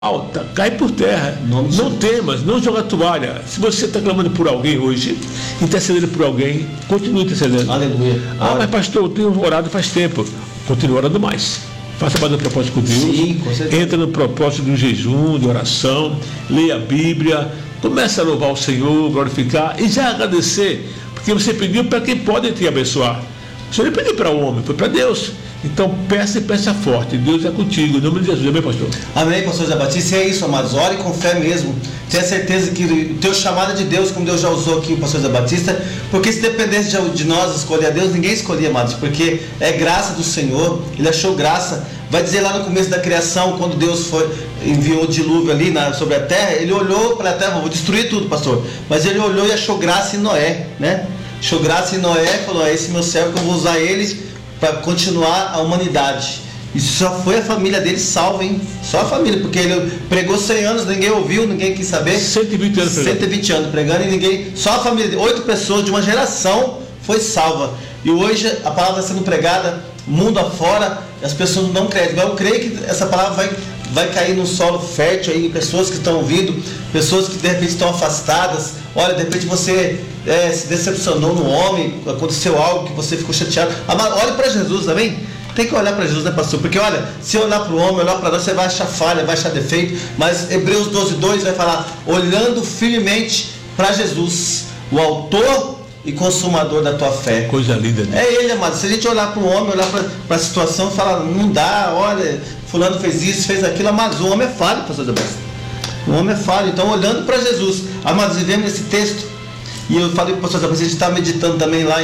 alta, cai por terra. Não temas, não joga toalha. Se você está clamando por alguém hoje, intercedendo por alguém, continue intercedendo. Aleluia. Mas pastor, eu tenho orado faz tempo. Continue orando mais. Faça mais um propósito com Deus. Sim, com certeza. Entra no propósito do jejum, de oração, leia a Bíblia, começa a louvar o Senhor, glorificar e já agradecer, porque você pediu para quem pode te abençoar. Você não pediu para o homem, foi para Deus. Então peça e peça forte. Deus é contigo. Em nome de Jesus. Amém, pastor? Amém, pastor José Batista. É isso, amados. Ore com fé mesmo. Tenha certeza que o teu chamado é de Deus, como Deus já usou aqui o pastor José Batista. Porque se dependesse de nós escolher a Deus, ninguém escolhia, amados. Porque é graça do Senhor. Ele achou graça. Vai dizer lá no começo da criação, quando Deus enviou o dilúvio ali sobre a terra, ele olhou para a terra, vou destruir tudo, pastor. Mas ele olhou e achou graça em Noé, né? Achou graça em Noé e falou: esse meu servo que eu vou usar ele para continuar a humanidade. E só foi a família dele salva, hein? Só a família, porque ele pregou 100 anos, ninguém ouviu, ninguém quis saber. 120 anos pregando. 120 anos pregando e ninguém. Só a família, 8 pessoas de uma geração foi salva. E hoje a palavra está sendo pregada mundo afora, as pessoas não creem. Mas eu creio que essa palavra vai cair num solo fértil aí, pessoas que estão ouvindo, pessoas que de repente estão afastadas. Olha, de repente você se decepcionou no homem, aconteceu algo que você ficou chateado. Olhe para Jesus, amém? Tem que olhar para Jesus, né, pastor? Porque olha, se olhar para o homem, olhar para nós, você vai achar falha, vai achar defeito. Mas Hebreus 12:2 vai falar: olhando firmemente para Jesus, o autor e consumador da tua fé. Coisa linda, né? É ele, amado. Se a gente olhar para o homem, olhar para a situação e falar: não dá, olha, fulano fez isso, fez aquilo, mas o homem é falho, pastor Deus. O homem é falho. Então, olhando para Jesus, amados, vivemos esse texto. E eu falei para o pastor, a gente está meditando também lá em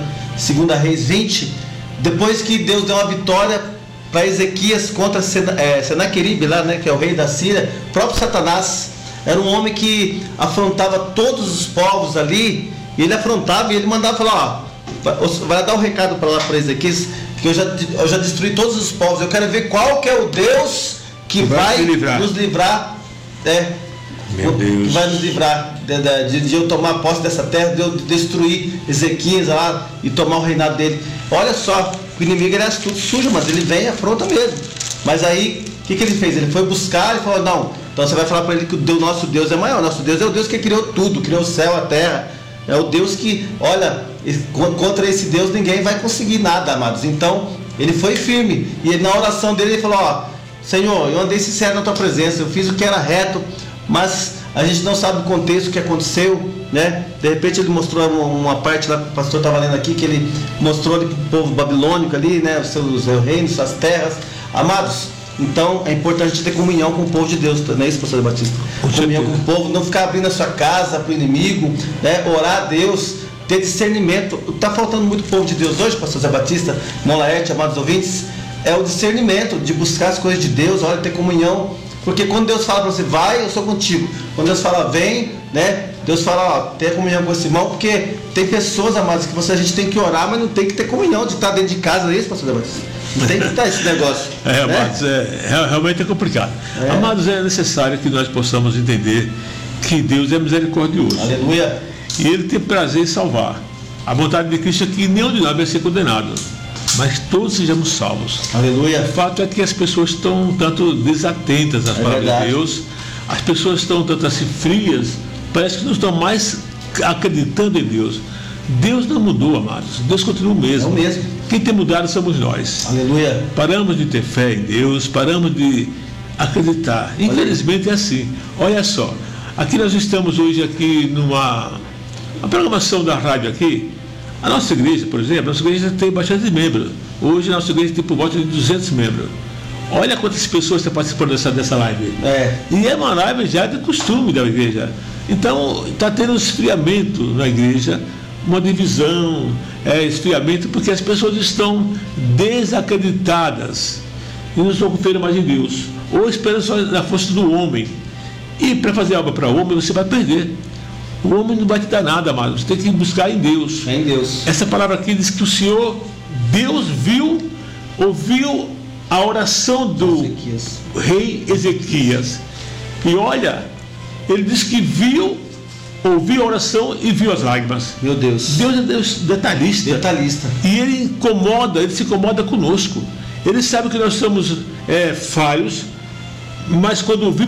2 Reis 20, depois que Deus deu uma vitória para Ezequias contra Senaqueribe lá, né, que é o rei da Síria. O próprio Satanás era um homem que afrontava todos os povos ali, e ele afrontava e ele mandava falar: ó, vai dar um recado para lá para Ezequias, que eu já destruí todos os povos, eu quero ver qual que é o Deus que vai nos livrar. Meu Deus. Que vai nos livrar de eu tomar posse dessa terra, de eu destruir Ezequias lá e tomar o reinado dele. Olha só, o inimigo ele é astuto, sujo, mas ele vem e afronta mesmo. Mas aí, o que ele fez? Ele foi buscar e falou: não, então você vai falar para ele que o nosso Deus é maior. Nosso Deus é o Deus que criou tudo, criou o céu, a terra. É o Deus que, olha, contra esse Deus ninguém vai conseguir nada, amados. Então, ele foi firme. E na oração dele ele falou: ó, Senhor, eu andei sincero na tua presença, eu fiz o que era reto, mas a gente não sabe o contexto que aconteceu, né? De repente ele mostrou uma parte lá, o pastor estava lendo aqui, que ele mostrou ali para o povo babilônico ali, né? Os seus reinos, suas terras. Amados, então é importante a gente ter comunhão com o povo de Deus, não é isso, pastor Batista? Comunhão com o povo, não ficar abrindo a sua casa para o inimigo, né? Orar a Deus, ter discernimento. Está faltando muito povo de Deus hoje, pastor Zé Batista, Molaerte, amados ouvintes, é o discernimento de buscar as coisas de Deus, olha, ter comunhão. Porque quando Deus fala para você: vai, eu sou contigo. Quando Deus fala: vem, né? Deus fala: ó, tenha comunhão com esse irmão. Porque tem pessoas, amados, que a gente tem que orar, mas não tem que ter comunhão de estar dentro de casa, é isso, pastor Deus? Não tem que estar esse negócio. Amados, realmente é complicado. Amados, é necessário que nós possamos entender que Deus é misericordioso. Aleluia. E Ele tem prazer em salvar. A vontade de Cristo é que nenhum de nós vai ser condenado, mas todos sejamos salvos. Aleluia. O fato é que as pessoas estão tanto desatentas às palavras de Deus, as pessoas estão tanto assim frias, parece que não estão mais acreditando em Deus. Deus não mudou, amados. Deus continua o mesmo. É o mesmo. Quem tem mudado somos nós. Aleluia. Paramos de ter fé em Deus, paramos de acreditar. Infelizmente é assim. Olha só, aqui nós estamos hoje aqui a programação da rádio aqui. A nossa igreja, por exemplo, a nossa igreja tem bastante membros. Hoje a nossa igreja tem por volta de 200 membros. Olha quantas pessoas estão participando dessa live. E é uma live já de costume da igreja. Então está tendo um esfriamento na igreja, uma divisão, esfriamento, porque as pessoas estão desacreditadas e não estão confiando mais em Deus, ou esperando só na força do homem. E para fazer algo para o homem, você vai perder. O homem não vai te dar nada, amado. Você tem que buscar em Deus. Em Deus. Essa palavra aqui diz que o Senhor, Deus ouviu a oração do rei Ezequias. E olha, ele diz que ouviu a oração e viu as lágrimas. Meu Deus. Deus é Deus detalhista. E ele se incomoda conosco. Ele sabe que nós somos falhos, Mas quando